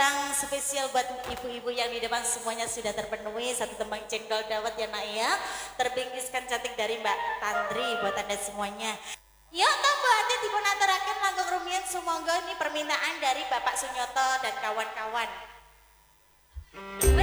sekarang spesial buat ibu-ibu yang di depan semuanya sudah terpenuhi. Satu tembang cendol dawet ya nak ya. Terbingkiskan cantik dari Mbak Tantri buat anda semuanya. Yuk tambah hati dipun aturaken langkung rumiyin sumangga ini permintaan dari Bapak Sunyoto dan kawan-kawan.